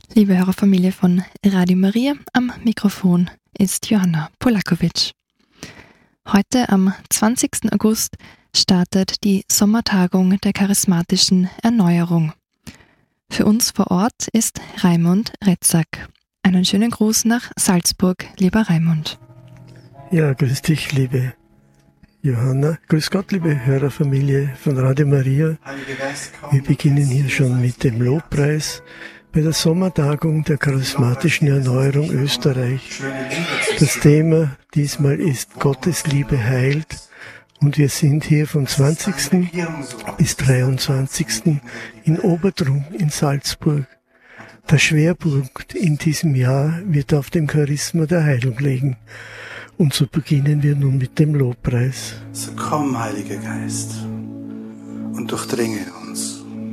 Liebe Hörerfamilie von Radio Maria, am Mikrofon ist Johanna Polakowitsch. Heute am 20. August startet die Sommertagung der charismatischen Erneuerung. Für uns vor Ort ist Raimund Retzak. Einen schönen Gruß nach Salzburg, lieber Raimund. Ja, grüß dich, liebe Johanna. Grüß Gott, liebe Hörerfamilie von Radio Maria. Wir beginnen hier schon mit dem Lobpreis bei der Sommertagung der charismatischen Erneuerung Österreich. Das Thema diesmal ist Gottes Liebe heilt. Und wir sind hier vom 20. bis 23. in Obertrun in Salzburg. Der Schwerpunkt in diesem Jahr wird auf dem Charisma der Heilung liegen. Und so beginnen wir nun mit dem Lobpreis. So komm, Heiliger Geist, und durchdringe